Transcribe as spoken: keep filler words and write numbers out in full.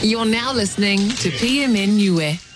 You're now listening to P M N Niue.